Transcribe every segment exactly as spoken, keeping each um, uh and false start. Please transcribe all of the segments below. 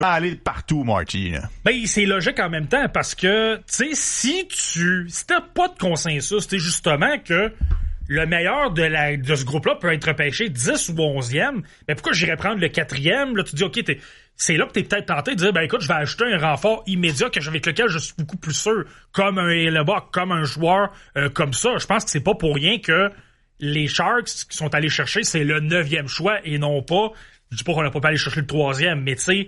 aller partout, Marty. Là. Ben, c'est logique en même temps parce que, tu sais, si tu, si t'as pas de consensus, c'est justement que le meilleur de la, de ce groupe-là peut être repêché dix ou onzième, ben pourquoi j'irais prendre le quatrième? Là, tu dis, OK, t'es, c'est là que t'es peut-être tenté de dire, ben écoute, je vais acheter un renfort immédiat que, avec lequel je suis beaucoup plus sûr, comme un Hellebuyck, comme un joueur euh, comme ça. Je pense que c'est pas pour rien que les Sharks qui sont allés chercher, c'est le neuvième choix et non pas, je dis pas qu'on n'a pas pu aller chercher le troisième, mais tu sais,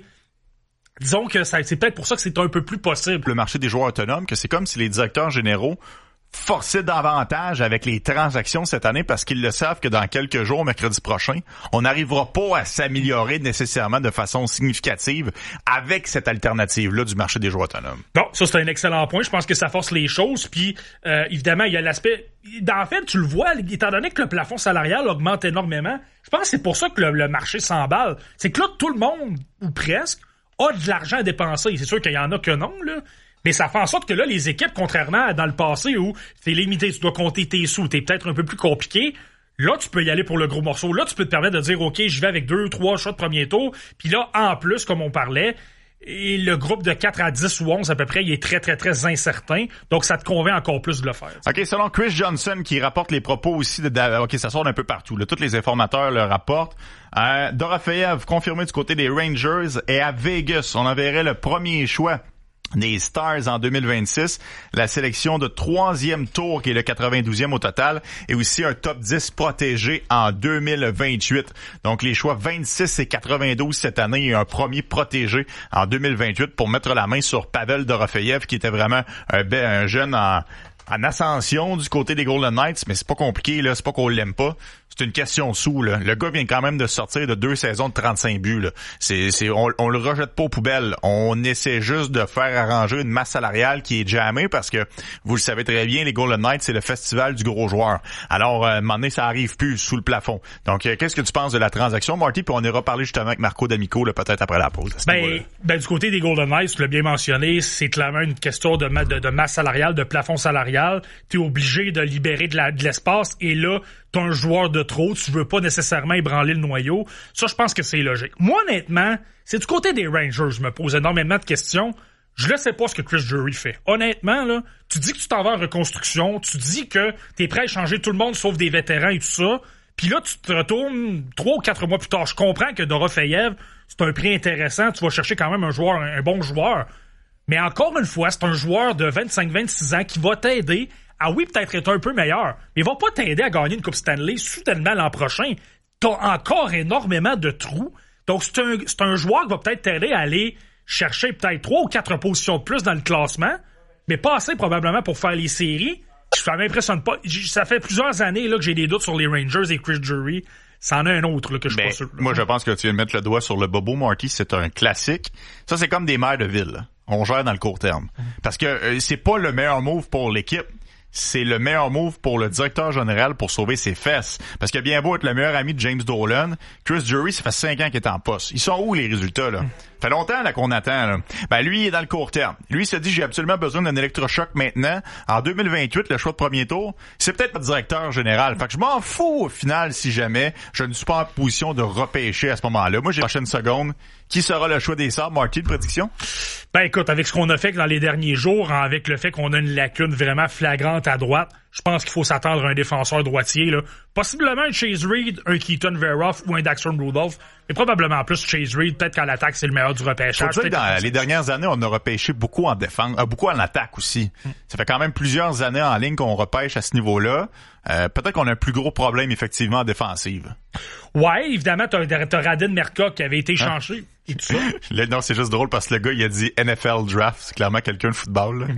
disons que ça, c'est peut-être pour ça que c'est un peu plus possible. Le marché des joueurs autonomes, que c'est comme si les directeurs généraux forçaient davantage avec les transactions cette année parce qu'ils le savent que dans quelques jours, mercredi prochain, on n'arrivera pas à s'améliorer nécessairement de façon significative avec cette alternative-là du marché des joueurs autonomes. Bon, ça c'est un excellent point. Je pense que ça force les choses. Puis euh, évidemment, il y a l'aspect... En fait, tu le vois, étant donné que le plafond salarial augmente énormément, je pense que c'est pour ça que le, le marché s'emballe. C'est que là, tout le monde, ou presque, a de l'argent à dépenser. C'est sûr qu'il y en a que non, là. Mais ça fait en sorte que là, les équipes, contrairement à dans le passé où c'est limité, tu dois compter tes sous, t'es peut-être un peu plus compliqué, là, tu peux y aller pour le gros morceau. Là, tu peux te permettre de dire, OK, je vais avec deux, trois choix de premier tour. Puis là, en plus, comme on parlait, et le groupe de quatre à dix ou onze à peu près, il est très, très, très incertain. Donc, ça te convainc encore plus de le faire. T'sais. OK, selon Chris Johnson, qui rapporte les propos aussi de... OK, ça sort d'un peu partout. Là. Tous les informateurs le rapportent. Euh, Dorofeyev, confirmé du côté des Rangers, et à Vegas, on enverrait le premier choix des Stars en deux mille vingt-six, la sélection de troisième tour qui est le quatre-vingt-douzième au total et aussi un top dix protégé en deux mille vingt-huit. Donc les choix vingt-six et quatre-vingt-douze cette année et un premier protégé en deux mille vingt-huit pour mettre la main sur Pavel Dorofeyev qui était vraiment un, be- un jeune en, en ascension du côté des Golden Knights, mais c'est pas compliqué là, c'est pas qu'on l'aime pas. C'est une question sous, là. Le gars vient quand même de sortir de deux saisons de trente-cinq buts, là. C'est, c'est, on, on le rejette pas aux poubelles. On essaie juste de faire arranger une masse salariale qui est jammée parce que, vous le savez très bien, les Golden Knights, c'est le festival du gros joueur. Alors, euh, à un moment donné, ça arrive plus sous le plafond. Donc, euh, qu'est-ce que tu penses de la transaction, Marty? Puis on ira parler justement avec Marco D'Amico, là, peut-être après la pause. Ben, ben, du côté des Golden Knights, tu l'as bien mentionné, c'est clairement une question de, de, de masse salariale, de plafond salarial. T'es obligé de libérer de, la, de l'espace et là, t'as un joueur de trop, tu veux pas nécessairement ébranler le noyau. Ça, je pense que c'est logique. Moi, honnêtement, c'est du côté des Rangers, je me pose énormément de questions. Je ne sais pas ce que Chris Drury fait. Honnêtement, là, tu dis que tu t'en vas en reconstruction, tu dis que t'es prêt à changer tout le monde sauf des vétérans et tout ça, puis là, tu te retournes trois ou quatre mois plus tard. Je comprends que Dorofeyev, c'est un prix intéressant, tu vas chercher quand même un joueur, un bon joueur. Mais encore une fois, c'est un joueur de vingt-cinq à vingt-six ans qui va t'aider à, oui, peut-être être un peu meilleur, mais il va pas t'aider à gagner une Coupe Stanley soudainement l'an prochain. T'as encore énormément de trous. Donc, c'est un, c'est un joueur qui va peut-être t'aider à aller chercher peut-être trois ou quatre positions de plus dans le classement, mais pas assez probablement pour faire les séries. Ça m'impressionne pas. Ça fait plusieurs années là que j'ai des doutes sur les Rangers et Chris Drury. C'en a un autre là, que je suis ben, pas sûr. Là. Moi, je pense que tu viens de mettre le doigt sur le bobo, Marty. C'est un classique. Ça, c'est comme des maires de ville. Là. On gère dans le court terme. Parce que euh, c'est pas le meilleur move pour l'équipe. C'est le meilleur move pour le directeur général pour sauver ses fesses. Parce que bien beau être le meilleur ami de James Dolan, Chris Drury, ça fait cinq ans qu'il est en poste. Ils sont où les résultats, là? Ça fait longtemps là, qu'on attend. Là. Ben lui, il est dans le court terme. Lui, il se dit, j'ai absolument besoin d'un électrochoc maintenant. En deux mille vingt-huit, le choix de premier tour, c'est peut-être le directeur général. Fait que je m'en fous au final si jamais je ne suis pas en position de repêcher à ce moment-là. Moi, j'ai la prochaine seconde. Qui sera le choix des Sabres? Marty, de prédiction? Ben écoute, avec ce qu'on a fait dans les derniers jours, avec le fait qu'on a une lacune vraiment flagrante à droite, je pense qu'il faut s'attendre à un défenseur droitier, là. Possiblement un Chase Reed, un Keaton Veroff ou un Daxton Rudolph, mais probablement plus Chase Reed. Peut-être qu'à l'attaque, c'est le meilleur du repêchage. Faut dire, dans les dernières années, on a repêché beaucoup en défense, euh, beaucoup en attaque aussi. Mm. Ça fait quand même plusieurs années en ligne qu'on repêche à ce niveau-là. Euh, peut-être qu'on a un plus gros problème, effectivement, en défensive. Ouais, évidemment, t'as, t'as Radin Merca qui avait été changé. Hein? Et tout ça. Là, non, c'est juste drôle parce que le gars, il a dit N F L Draft. C'est clairement quelqu'un de football, là.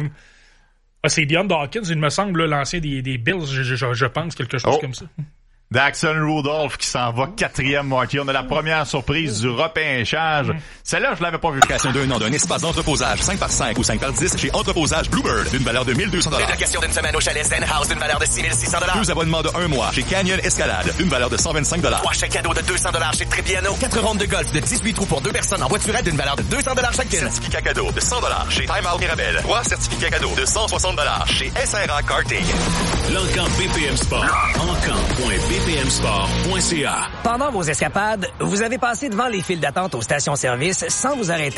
Ah, c'est Dion Dawkins, il me semble, là, l'ancien des, des Bills, je, je, je pense, quelque chose oh. comme ça. Daxton Rudolph qui s'en va quatrième, Marty. On a la première surprise du repêchage. Mm. Celle-là, je l'avais pas vue. Location d'un an d'un espace d'entreposage cinq par cinq ou cinq par dix chez Entreposage Bluebird d'une valeur de mille deux cents dollars. Location d'une semaine au chalet Zenhouse d'une valeur de six mille six cents dollars. Deux abonnements de un mois chez Canyon Escalade d'une valeur de cent vingt-cinq dollars. Trois chèques cadeaux de deux cents dollars chez Trippiano. Quatre rondes de golf de dix-huit trous pour deux personnes en voiturette d'une valeur de deux cents dollars chacune. Certificat cadeau de cent dollars chez Time Out Mirabel. Trois certificats cadeaux de cent soixante dollars chez S R A Karting. L'Encamp B P M Sport. Encamp point b p m sport point c a. Pendant vos escapades, vous avez passé devant les files d'attente aux stations-service sans vous arrêter